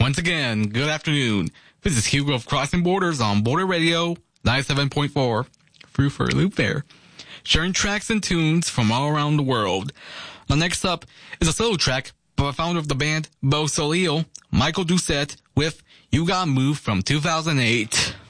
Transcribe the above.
Once again, good afternoon. This is Hugo of Crossing Borders on Border Radio 97.4. Through for a loop there. Sharing tracks and tunes from all around the world. Now next up is a solo track by the founder of the band, Beau Soleil, Michael Doucette, with You Got Moved from 2008.